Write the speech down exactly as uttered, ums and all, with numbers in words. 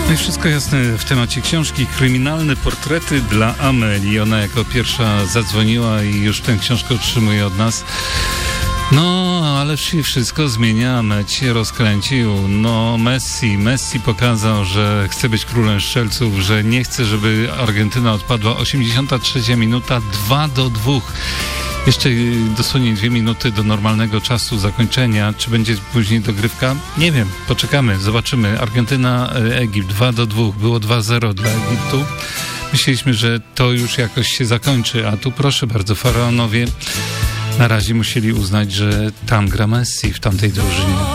No i wszystko jasne w temacie książki Kryminalne portrety dla Amelii. Ona jako pierwsza zadzwoniła i już tę książkę otrzymuje od nas. No, ale się wszystko zmienia, mecz się rozkręcił. No, Messi, Messi pokazał, że chce być królem strzelców, że nie chce, żeby Argentyna odpadła. osiemdziesiąta trzecia minuta, dwa do dwóch. Jeszcze dosłownie dwie minuty do normalnego czasu zakończenia. Czy będzie później dogrywka? Nie wiem, poczekamy, zobaczymy. Argentyna, Egipt dwa do dwóch, było dwa zero dla Egiptu. Myśleliśmy, że to już jakoś się zakończy, a tu proszę bardzo, faraonowie na razie musieli uznać, że tam gra Messi w tamtej drużynie.